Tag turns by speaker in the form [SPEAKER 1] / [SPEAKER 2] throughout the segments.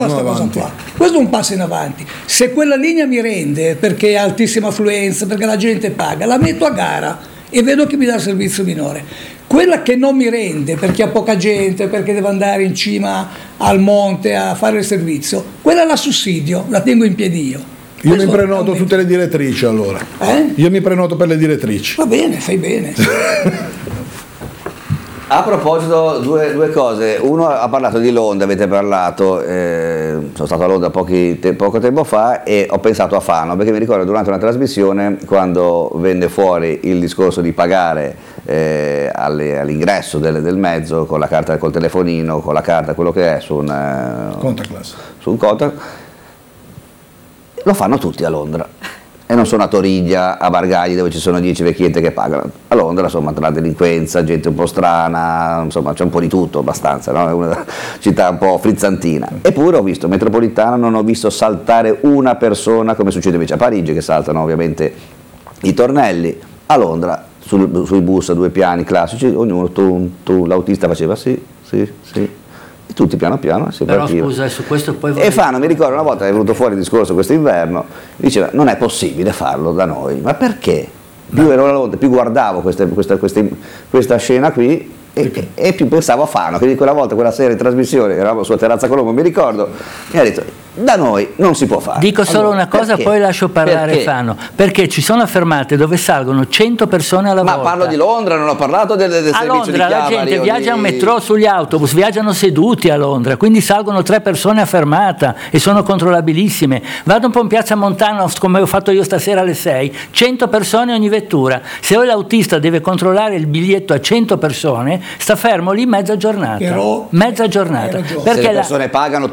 [SPEAKER 1] questa cosa qua. Questo è un passo in avanti. Se quella linea mi rende perché ha altissima affluenza, perché la gente paga, la metto a gara e vedo che mi dà il servizio minore. Quella che non mi rende perché ha poca gente, perché deve andare in cima al monte a fare il servizio, quella la sussidio, la tengo in piedi io.
[SPEAKER 2] Io mi prenoto tutte le direttrici allora. Io mi prenoto per le direttrici.
[SPEAKER 1] Va bene, fai bene.
[SPEAKER 3] A proposito, due cose. Uno, ha parlato di Londra, avete parlato, sono stato a Londra poco tempo fa e ho pensato a Fano, perché mi ricordo durante una trasmissione quando venne fuori il discorso di pagare all'ingresso del mezzo con la carta, col telefonino, con la carta, quello che è su un contact, lo fanno tutti a Londra. E non sono a Toriglia, a Bargagli dove ci sono 10 vecchiette che pagano. A Londra insomma tra la delinquenza, gente un po' strana, insomma c'è un po' di tutto abbastanza, no? È una città un po' frizzantina. Eppure ho visto metropolitana, non ho visto saltare una persona come succede invece a Parigi, che saltano ovviamente i tornelli. A Londra sui bus a 2 piani classici, ognuno l'autista faceva sì, e tutti piano piano si
[SPEAKER 4] però
[SPEAKER 3] partiva.
[SPEAKER 4] Scusa, su questo poi
[SPEAKER 3] e Fano, mi ricordo una volta è venuto fuori il discorso quest'inverno, diceva non è possibile farlo da noi, ma perché? Più ero a Londra, più guardavo questa scena qui e più pensavo a Fano, che quella volta, quella sera in trasmissione, eravamo sulla Terrazza Colombo, mi ricordo, mi ha detto da noi non si può fare.
[SPEAKER 4] Dico solo una cosa, poi lascio parlare Fano, perché ci sono fermate dove salgono 100 persone alla volta.
[SPEAKER 3] Ma parlo di Londra, non ho parlato del servizio
[SPEAKER 4] Londra,
[SPEAKER 3] di Chiavari.
[SPEAKER 4] La gente viaggia in metro sugli autobus, viaggiano seduti a Londra, quindi salgono 3 persone a fermata e sono controllabilissime. Vado un po' in piazza Montano, come ho fatto io stasera alle 6, 100 persone ogni vettura. Se l'autista deve controllare il biglietto a 100 persone, sta fermo lì mezza giornata. Mezza giornata. Perché
[SPEAKER 3] se le persone pagano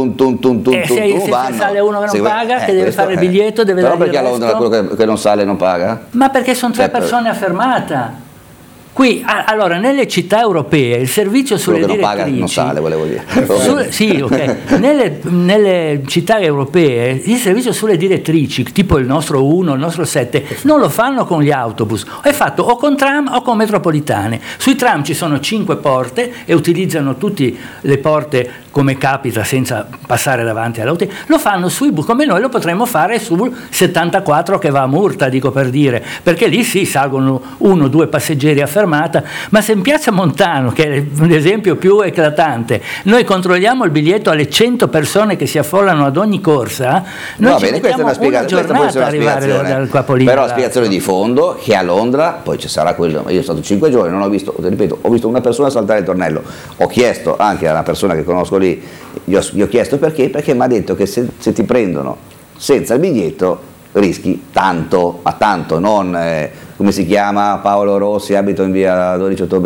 [SPEAKER 4] se sale uno che non paga, che deve fare il biglietto, deve dare il resto.
[SPEAKER 3] Però perché a Londra quello che non sale non paga?
[SPEAKER 4] Ma perché sono 3 persone a fermata. Qui, allora, nelle città europee il servizio sulle direttrici...
[SPEAKER 3] Quello che non paga non sale, volevo dire.
[SPEAKER 4] Sì, ok. Nelle città europee il servizio sulle direttrici, tipo il nostro 1, il nostro 7, non lo fanno con gli autobus, è fatto o con tram o con metropolitane. Sui tram ci sono 5 porte e utilizzano tutte le porte come capita senza passare davanti all'auto. Lo fanno sui bus, come noi lo potremmo fare sul 74 che va a Murta, dico per dire, perché lì sì, salgono 1 o 2 passeggeri a fermata, ma se in piazza Montano, che è l'esempio più eclatante, noi controlliamo il biglietto alle 100 persone che si affollano ad ogni corsa, noi ci mettiamo una giornata ad arrivare dal capolinea.
[SPEAKER 3] Però la spiegazione di fondo che a Londra poi ci sarà quello. Io sono stato 5 giorni, non ho visto, ripeto, ho visto una persona saltare il tornello, ho chiesto anche alla persona che conosco lì, gli ho chiesto perché mi ha detto che se ti prendono senza il biglietto rischi tanto, ma tanto, non come si chiama Paolo Rossi, abito in via 12 ottobre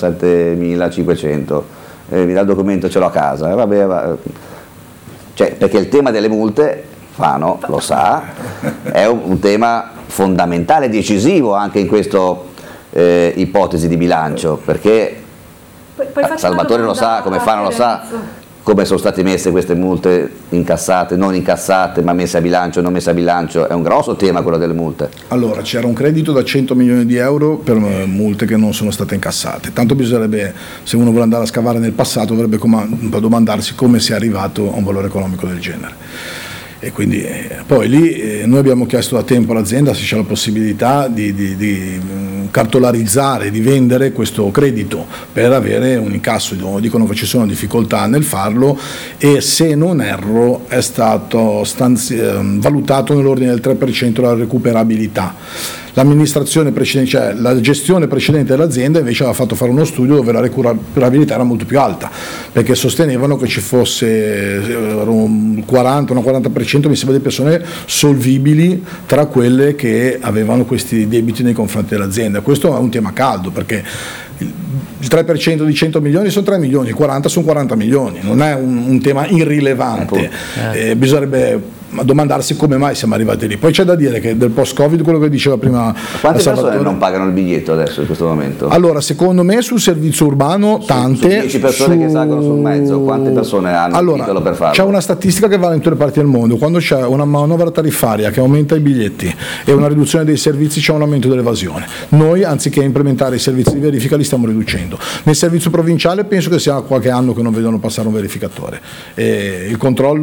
[SPEAKER 3] 47.500, mi dà il documento, ce l'ho a casa, cioè, perché il tema delle multe, Fano lo sa, è un tema fondamentale, decisivo anche in questa ipotesi di bilancio, perché Salvatore lo sa, come Fano lo sa, come sono state messe queste multe, incassate, non incassate, ma messe a bilancio, non messe a bilancio, è un grosso tema quello delle multe.
[SPEAKER 2] Allora, c'era un credito da 100 milioni di euro per multe che non sono state incassate, tanto bisognerebbe, se uno vuole andare a scavare nel passato, dovrebbe domandarsi come sia arrivato a un valore economico del genere. E quindi poi lì noi abbiamo chiesto da tempo all'azienda se c'è la possibilità di cartolarizzare, di vendere questo credito per avere un incasso. Dicono che ci sono difficoltà nel farlo e, se non erro, è stato valutato nell'ordine del 3% la recuperabilità. L'amministrazione precedente, cioè la gestione precedente dell'azienda, invece aveva fatto fare uno studio dove la recuperabilità era molto più alta, perché sostenevano che ci fosse un 40% mi sembra di persone solvibili tra quelle che avevano questi debiti nei confronti dell'azienda. Questo è un tema caldo, perché il 3% di 100 milioni sono 3 milioni, il 40 sono 40 milioni, non è un tema irrilevante, bisognerebbe domandarsi come mai siamo arrivati lì. Poi c'è da dire che del post-Covid, quello che diceva prima,
[SPEAKER 3] quante persone non pagano il biglietto adesso in questo momento?
[SPEAKER 2] Allora, secondo me sul servizio urbano tante.
[SPEAKER 3] Su 10 persone che salgono sul mezzo, quante persone hanno il titolo per farlo?
[SPEAKER 2] C'è una statistica che vale in tutte le parti del mondo: quando c'è una manovra tariffaria che aumenta i biglietti e una riduzione dei servizi, c'è un aumento dell'evasione. Noi, anziché implementare i servizi di verifica, li stiamo riducendo. Nel servizio provinciale penso che sia qualche anno che non vedono passare un verificatore, e il controllo